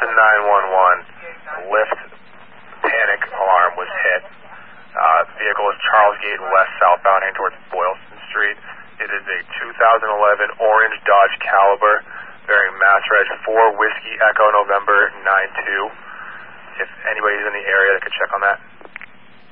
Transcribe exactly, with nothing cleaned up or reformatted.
Boston nine one one. Lift panic alarm was hit. Uh, vehicle is Charles Gate West, southbound, heading towards Boylston Street. It is a two thousand eleven orange Dodge Caliber, bearing Mass Reg four Whiskey Echo November nine two. If anybody's in the area, they could check on that.